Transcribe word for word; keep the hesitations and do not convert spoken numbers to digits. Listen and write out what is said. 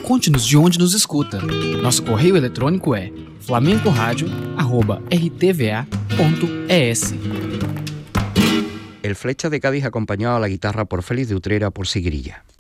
conte-nos de onde nos escuta. Nosso correio eletrônico é flamencoradio arroba r t v a punto e s. El Flecha de Cádiz acompañado a la guitarra por Félix de Utrera por Sigrilla.